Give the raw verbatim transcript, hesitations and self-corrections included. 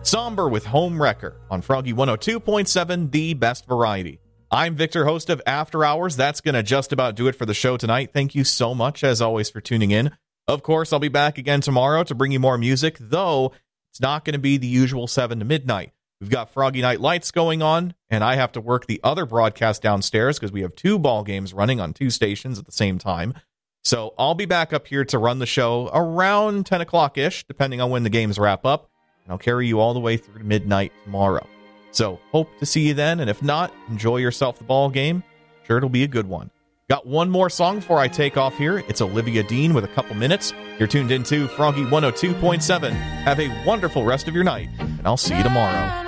Somber with Home Wrecker on Froggy one oh two point seven, the best variety. I'm Victor, host of After Hours. That's going to just about do it for the show tonight. Thank you so much, as always, for tuning in. Of course, I'll be back again tomorrow to bring you more music, though it's not going to be the usual seven to midnight. We've got Froggy Night Lights going on, and I have to work the other broadcast downstairs because we have two ball games running on two stations at the same time. So I'll be back up here to run the show around ten o'clock-ish, depending on when the games wrap up, and I'll carry you all the way through to midnight tomorrow. So hope to see you then, and if not, enjoy yourself the ball game. Sure, it'll be a good one. Got one more song before I take off here. It's Olivia Dean with A Couple Minutes. You're tuned into Froggy one oh two point seven. Have a wonderful rest of your night, and I'll see you tomorrow.